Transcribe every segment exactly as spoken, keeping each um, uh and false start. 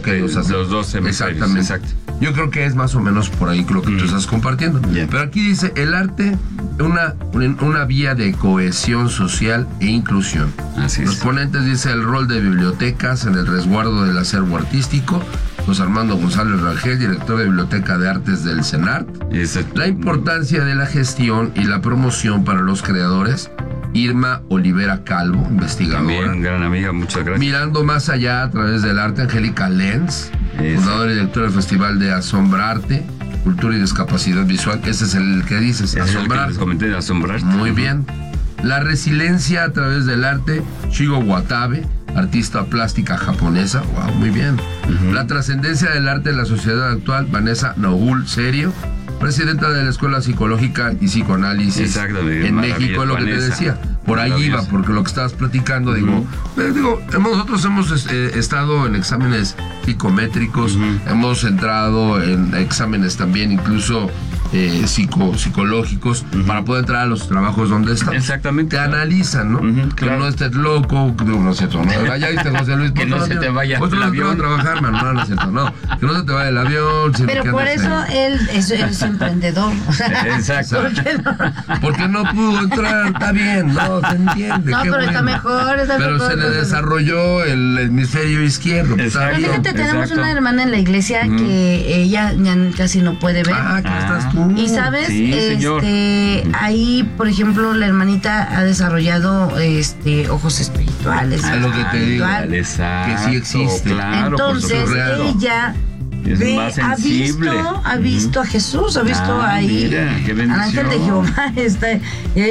lo que ellos hacen. Los dos hemisferios. Exactamente. Exacto. Yo creo que es más o menos por ahí lo que mm. tú estás compartiendo. Bien. Pero aquí dice, el arte, una, una vía de cohesión social e inclusión. Así Los es. ponentes dice el rol de bibliotecas en el resguardo del acervo artístico. José Armando González Rangel, director de Biblioteca de Artes del CENART. Exacto. La importancia de la gestión y la promoción para los creadores. Irma Olivera Calvo, investigadora. También, gran amiga, muchas gracias. Mirando más allá a través del arte, Angélica Lenz, Eso. fundadora y directora del Festival de Asombrarte, Cultura y Discapacidad Visual. Ese es el que dices, es Asombrar. El que les comenté de Asombrarte. Muy bien. La resiliencia a través del arte, Shigo Watabe, artista plástica japonesa. Wow, muy bien. Uh-huh. La trascendencia del arte en la sociedad actual, Vanessa Nohul Serio, presidenta de la Escuela Psicológica y Psicoanálisis en México, es lo que te decía. Por ahí iba, porque lo que estabas platicando, uh-huh. digo, eh, digo, nosotros hemos eh, estado en exámenes psicométricos, uh-huh. hemos entrado en exámenes también, incluso eh, psico, psicológicos, uh-huh. para poder entrar a los trabajos donde están. Exactamente. Te claro. analizan, ¿no? Uh-huh, claro. Que no estés loco, que no es cierto, ¿no? Ya viste, José Luis. Que no, no se te vaya el avión. No a trabajar, man, no, no es cierto, no. Que no se te vaya el avión. Pero por eso ahí. él es, él es emprendedor. Exacto. ¿Por qué no? Porque no pudo entrar, está bien, no, se entiende. No, qué pero bueno. está mejor, está pero mejor. Pero se le desarrolló el hemisferio izquierdo. Pero fíjate, tenemos exacto. una hermana en la iglesia mm. que ella ya casi no puede ver. Ah, ¿qué estás tú? Y sabes, sí, este, ahí, por ejemplo, la hermanita ha desarrollado este ojos espirituales. Es lo que te digo. Exacto, que sí existe. Claro, entonces ella es ve, más ha sensible. visto, ha visto uh-huh. a Jesús, ha visto ah, ahí mira, qué al ángel de Jehová, está, eh,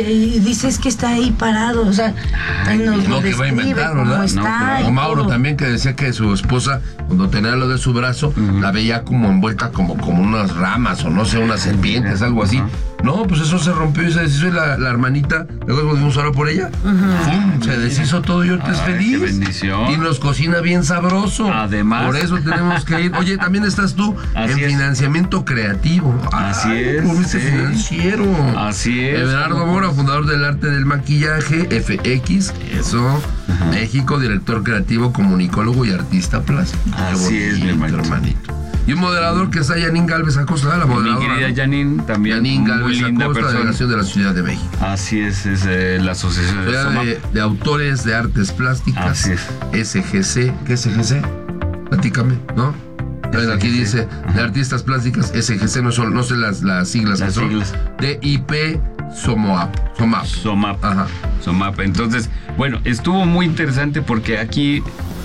y dice es que está ahí parado, o sea, Ay, nos no lo que va a inventar, cómo ¿verdad? está. No, claro. O Mauro también, que decía que su esposa, cuando tenía lo de su brazo, uh-huh. la veía como envuelta como, como unas ramas o no sé, unas serpientes, algo así. Uh-huh. No, pues eso se rompió y se deshizo y la, la hermanita, luego pudimos orar por ella. Uh-huh. ¡Pum! Se deshizo todo y ahorita es feliz. ¡Qué bendición! Y nos cocina bien sabroso. Además. Por eso tenemos que ir. Oye, también estás tú Así en es. financiamiento creativo. Así Ay, es. Por sí. financiero. Así es. Everardo Mora, fundador del arte del maquillaje, F X, eso. Uh-huh. México, director creativo, comunicólogo y artista plástico. Así es, mi hermanito. hermanito. Y un moderador que está Yanin Galvez Acosta, la moderadora. Mi querida Yanin, también Yanin Galvez muy linda Acosta, persona. delegación de la Ciudad de México. Así es, es eh, la Asociación de, de, de Autores de Artes Plásticas. Así es. S G C, ¿qué es S G C? Platícame, ¿no? Bueno, aquí dice, ajá. de Artistas Plásticas, S G C, no, son, no sé las, las siglas las que son. Siglas. De I P SOMAP. SOMAP. SOMAP. Ajá. SOMAP. Entonces, bueno, estuvo muy interesante porque aquí,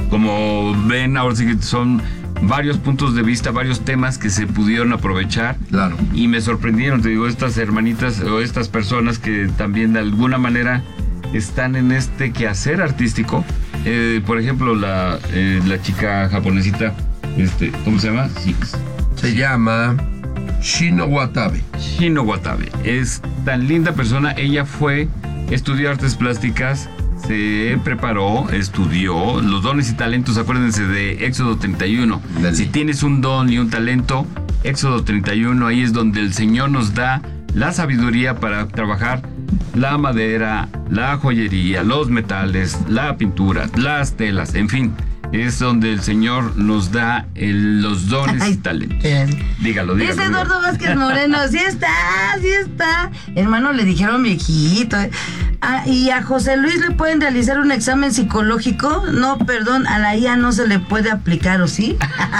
como ven, ahora sí que son varios puntos de vista, varios temas que se pudieron aprovechar. Claro. Y me sorprendieron, te digo, estas hermanitas o estas personas que también de alguna manera están en este quehacer artístico. Eh, por ejemplo, la, eh, la chica japonesita, este, ¿cómo se llama? Six. Se llama Shino Watabe. Shino Watabe. Es tan linda persona. Ella fue, estudió artes plásticas, se preparó, estudió los dones y talentos. Acuérdense de Éxodo treinta y uno. Dale. Si tienes un don y un talento, Éxodo treinta y uno, ahí es donde el Señor nos da la sabiduría para trabajar la madera, la joyería, los metales, la pintura, las telas, en fin. Es donde el Señor nos da el, los dones Ay, y talentos. Eh, dígalo, dígalo. Es Eduardo Vázquez Moreno, sí está, sí está. Hermano, le dijeron viejito. Ah, y a José Luis le pueden realizar un examen psicológico. No, perdón, a la I A no se le puede aplicar, ¿o sí?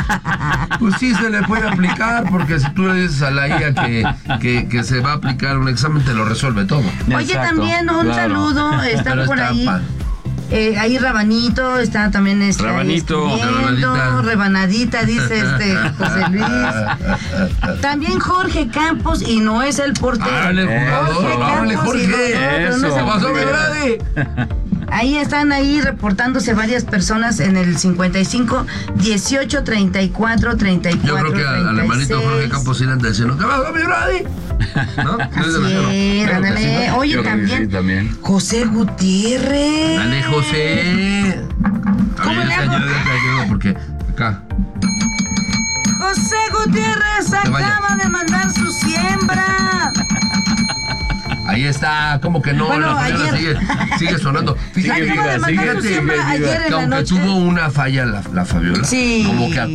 Pues sí se le puede aplicar, porque si tú le dices a la I A que, que, que se va a aplicar un examen, te lo resuelve todo. Oye, exacto, también un claro. saludo, está Pero por está ahí. pan. Eh, ahí Rabanito, está también este, Rabanito, rebanadita. rebanadita, dice este José Luis. También Jorge Campos, y no es el portero. ¡Háblale, jugador! Jorge ¡Háblale, Campos, y no, Jorge! no, no, no ¿Qué es pasó, mi el Brady? Ahí están ahí reportándose varias personas en el cincuenta y cinco, dieciocho, treinta y cuatro, treinta y cuatro, Yo creo que al, al hermanito Jorge Campos sí le anda diciendo, ¿qué pasó, mi Brady? ¿No? Así es, ándale. ¿no? Oye, también, sí, también José Gutiérrez. Dale, José. ¿Cómo le hago? Yo te ayudo porque acá. José Gutiérrez acaba de mandar su siembra. Ahí está, como que no, Bueno, la falla ayer... sigue, sigue sonando. Fíjate, fíjate, fíjate, fíjate ayer en que la aunque noche. tuvo una falla la, la Fabiola, Sí. como que